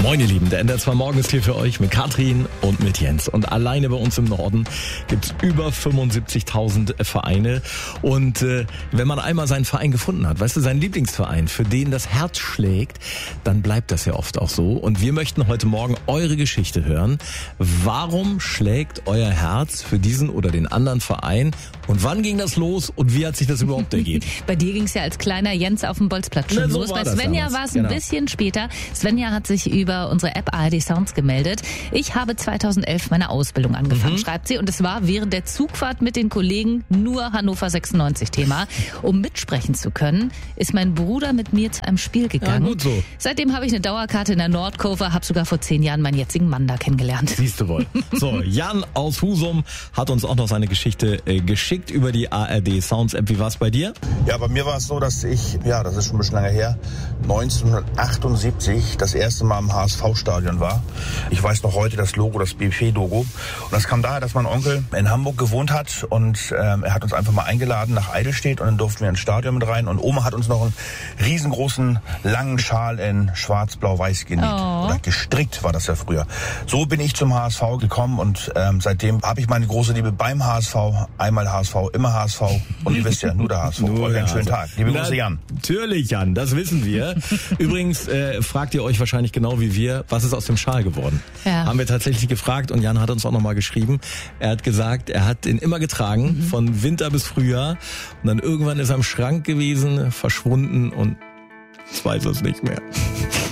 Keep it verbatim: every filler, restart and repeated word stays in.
Moin ihr Lieben, der N D R zwei Morgen ist hier für euch mit Katrin und mit Jens. Und alleine bei uns im Norden gibt's über fünfundsiebzigtausend Vereine. Und äh, wenn man einmal seinen Verein gefunden hat, weißt du, seinen Lieblingsverein, für den das Herz schlägt, dann bleibt das ja oft auch so. Und wir möchten heute Morgen eure Geschichte hören. Warum schlägt euer Herz für diesen oder den anderen Verein? Und wann ging das los und wie hat sich das überhaupt ergeben? Bei dir ging's ja als kleiner Jens auf dem Bolzplatz schon Na, so los. war Bei das Svenja damals. war es ein Genau. bisschen später. Svenja hat sich über unsere App A R D Sounds gemeldet. Ich habe zweitausendelf meine Ausbildung angefangen, Mhm. schreibt sie. Und es war während der Zugfahrt mit den Kollegen nur Hannover sechsundneunzig Thema. Um mitsprechen zu können, ist mein Bruder mit mir zu einem Spiel gegangen. Ja, gut so. Seitdem habe ich eine Dauerkarte in der Nordkurve, habe sogar vor zehn Jahren meinen jetzigen Mann da kennengelernt. Siehst du wohl. So, Jan aus Husum hat uns auch noch seine Geschichte äh, geschickt über die A R D Sounds App. Wie war's bei dir? Ja, bei mir war es so, dass ich, ja, das ist schon ein bisschen lange her, neunzehnhundertachtundsiebzig das erste Mal im H S V-Stadion war. Ich weiß noch heute das Logo, das B P-Logo. Und das kam daher, dass mein Onkel in Hamburg gewohnt hat und ähm, er hat uns einfach mal eingeladen nach Eidelstedt und dann durften wir ins Stadion mit rein. Und Oma hat uns noch einen riesengroßen, langen Schal in schwarz-blau-weiß genäht. Oh. Oder gestrickt war das ja früher. So bin ich zum H S V gekommen und ähm, seitdem habe ich meine große Liebe beim H S V. Einmal H S V, immer H S V. Und ihr wisst ja, nur der H S V. Nur Euch der einen schönen H S V. Tag. Liebe Grüße, Jan. Natürlich, Jan, das wissen wir. Übrigens äh, fragt ihr euch wahrscheinlich genau wie wir, was ist aus dem Schal geworden? Ja. Haben wir tatsächlich gefragt und Jan hat uns auch nochmal geschrieben. Er hat gesagt, er hat ihn immer getragen, mhm. von Winter bis Frühjahr. Und dann irgendwann ist er im Schrank gewesen, verschwunden und jetzt weiß er es nicht mehr.